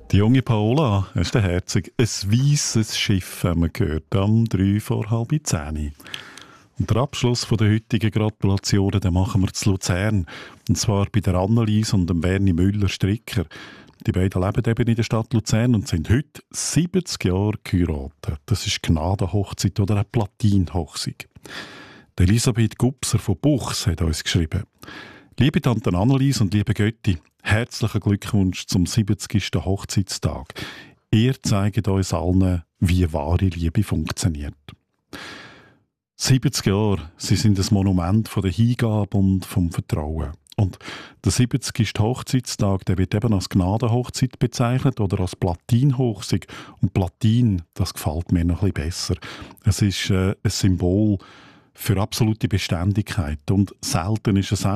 Die junge Paola, das ist der herzig. Ein weisses Schiff haben wir gehört, am 3 vor halb 10. Und der Abschluss von der heutigen Gratulationen, den machen wir zu Luzern. Und zwar bei der Annelies und dem Bernie Müller-Stricker. Die beiden leben eben in der Stadt Luzern und sind heute 70 Jahre geheiratet. Das ist Gnadenhochzeit oder eine Platinhochzeit. Die Elisabeth Gubser von Buchs hat uns geschrieben: Liebe Tante Annelies und liebe Götti, herzlichen Glückwunsch zum 70. Hochzeitstag. Ihr zeigt uns allen, wie wahre Liebe funktioniert. 70 Jahre, sie sind ein Monument von der Hingabe und vom Vertrauen. Und der 70. Hochzeitstag, der wird eben als Gnadenhochzeit bezeichnet oder als Platinhochzeit. Und Platin, das gefällt mir noch ein bisschen besser. Es ist ein Symbol für absolute Beständigkeit. Und selten ist es auch